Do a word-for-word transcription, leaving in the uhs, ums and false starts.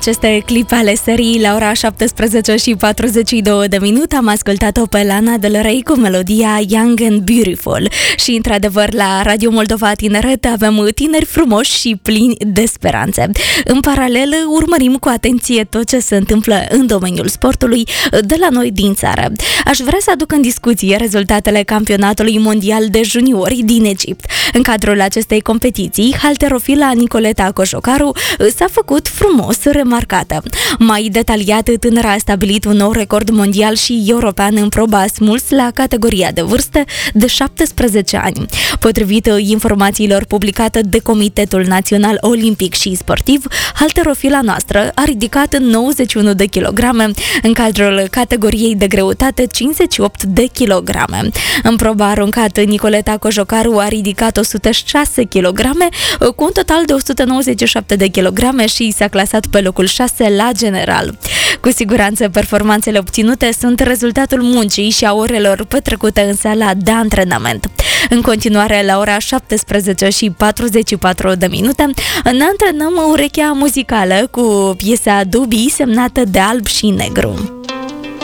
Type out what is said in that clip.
Aceste clipe ale serii la ora șaptesprezece și patruzeci și două de minute am ascultat-o pe Lana Del Rey cu melodia Young and Beautiful. Și într-adevăr la Radio Moldova Tineret avem tineri frumoși și plini de speranțe. În paralel urmărim cu atenție tot ce se întâmplă în domeniul sportului de la noi din țară. Aș vrea să aduc în discuție rezultatele campionatului mondial de juniori din Egipt. În cadrul acestei competiții, halterofila Nicoleta Cojocaru s-a făcut frumos remarcată. Mai detaliat, tânăra a stabilit un nou record mondial și european în proba smuls la categoria de vârstă de șaptesprezece ani. Potrivit informațiilor publicate de Comitetul Național Olimpic și Sportiv, halterofila noastră a ridicat nouăzeci și unu de kilograme în cadrul categoriei de greutate cincizeci și opt de kilograme. În proba aruncată, Nicoleta Cojocaru a ridicat o sută șase kilograme cu un total de o sută nouăzeci și șapte de kilograme și s-a clasat pe locul șase la general. Cu siguranță, performanțele obținute sunt rezultatul muncii și a orelor petrecute în sala de antrenament. În continuare, la ora șaptesprezece și patruzeci și patru de minute, ne antrenăm urechea muzicală cu piesa Dubii semnată de Alb și Negru.